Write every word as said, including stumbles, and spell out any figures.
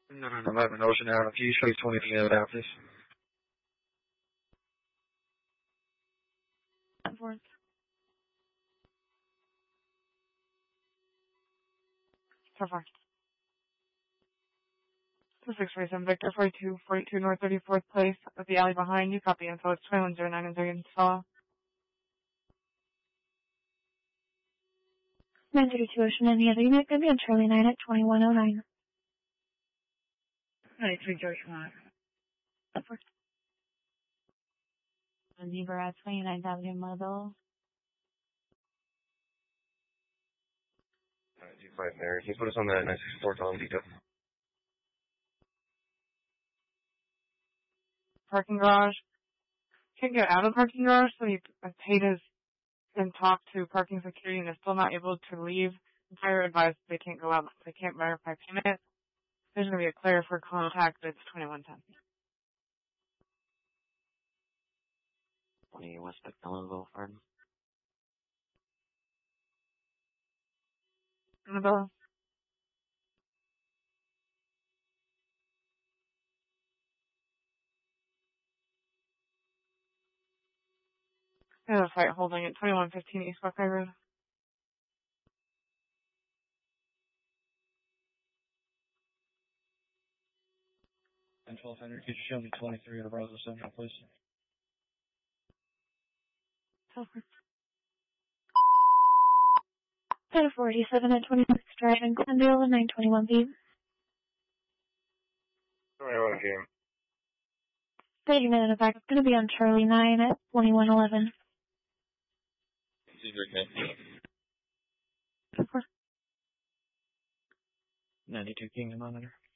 No, no, no, eleven Ocean Avenue. Can you show twenty-three of that, please? Fourth. So far. So six forty-seven Victor, forty-two, forty-two North thirty-fourth Place, at the alley behind you. Copy info. It's twenty-one oh nine and three install. nine thirty-two Ocean, any other unit going to be on Charlie nine at twenty-one oh nine. ninety-three George Mott. Zebra at twenty-ninth Avenue Mobile. Alright, do five there. Can you put us on that nine sixty-four Tom detail? Parking garage. Can't get out of the parking garage, so he paid his and talked to parking security and is still not able to leave. Fire advised they can't go out. They can't verify payment. There's going to be a clear for contact. It's twenty-one ten. twenty West McMillan Boulevard. Annabella. There's a fight holding at twenty-one fifteen East Buckeye Road. And twelve hundred, could you show me twenty-three of Rosa Central, please? ten forty-seven at twenty-sixth Drive in Glendale and nine twenty-one P. twenty-one P M. thirty minute of back. It's going to be on Charlie nine at twenty-one eleven. ninety-two Kingdom Monitor.